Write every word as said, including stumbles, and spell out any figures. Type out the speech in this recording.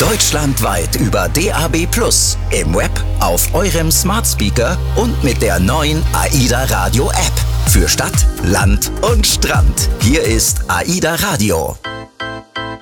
Deutschlandweit über D A B plus, im Web, auf eurem Smart Speaker und mit der neuen AIDA Radio App. Für Stadt, Land und Strand. Hier ist AIDA Radio.